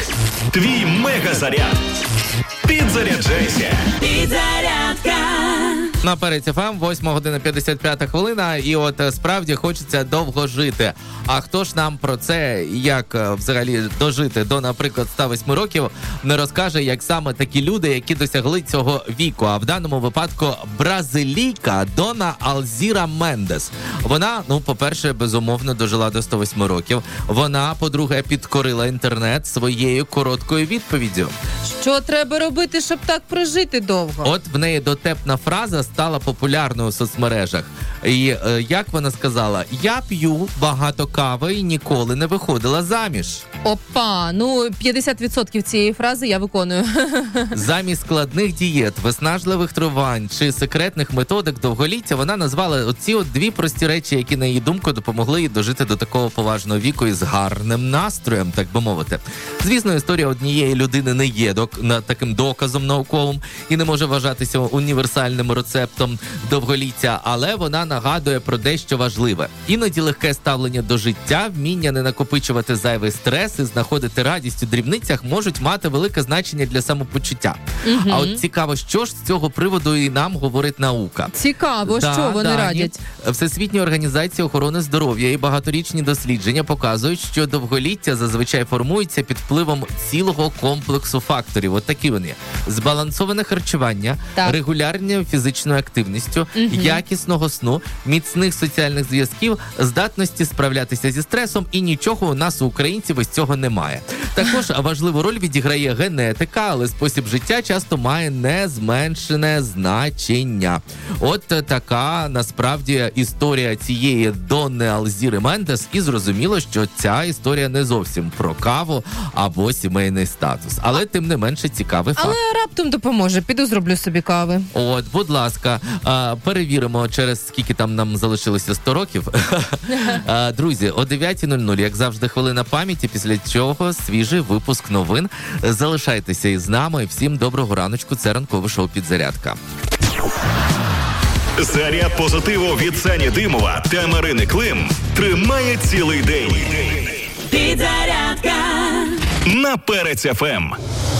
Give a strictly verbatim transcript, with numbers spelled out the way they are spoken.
Твій мегазаряд. Підзаряджайся. Підзарядка. На Перець еф ем, восьма година п'ятдесят п'ята хвилина, і от справді хочеться довго жити. А хто ж нам про це, як взагалі дожити до, наприклад, ста восьми років, не розкаже, як саме такі люди, які досягли цього віку. А в даному випадку бразилійка Дона Алзіра Мендес. Вона, ну, по-перше, безумовно дожила до ста восьми років. Вона, по-друге, підкорила інтернет своєю короткою відповіддю. Що треба робити, щоб так прожити довго? От в неї дотепна фраза стала популярною у соцмережах. І е, як вона сказала: я п'ю багато кави і ніколи не виходила заміж. Опа, ну п'ятдесят відсотків цієї фрази я виконую. Замість складних дієт, виснажливих трувань чи секретних методик довголіття вона назвала оці от дві прості речі, які, на її думку, допомогли їй дожити до такого поважного віку із гарним настроєм, так би мовити. Звісно, історія однієї людини не є док- на таким доказом науковим і не може вважатися універсальним рецептом довголіття, але вона нагадує про дещо важливе. Іноді легке ставлення до життя, вміння не накопичувати зайвий стрес і знаходити радість у дрібницях можуть мати велике значення для самопочуття. Угу. А от цікаво, що ж з цього приводу і нам говорить наука. Цікаво, Да, що вони дані радять? Всесвітня організація охорони здоров'я і багаторічні дослідження показують, що довголіття зазвичай формується під впливом цілого комплексу факторів. От такі вони: збалансоване харчування, Так. регулярною фізичною активністю, Угу. якісного сну, міцних соціальних зв'язків, здатності справлятися зі стресом, і нічого у нас, у українців, із цього немає. Також важливу роль відіграє генетика, але спосіб життя часто має незменшене значення. От така, насправді, історія цієї Донни Алзіри Мендес, і зрозуміло, що ця історія не зовсім про каву або сімейний статус. Але, тим не менше, цікавий факт. Але раптом допоможе. Піду зроблю собі кави. От, будь ласка, а, перевіримо, через скільки там нам залишилося сто років. А, друзі, о дев'ятій нуль нуль, як завжди, хвилина пам'яті, після чого свіжий випуск новин. Залишайтеся із нами, і всім доброго раночку. Це ранкове шоу «Підзарядка». Заряд позитиву від Сані Димова та Марини Клим тримає цілий день. Підзарядка. На Перець еф ем.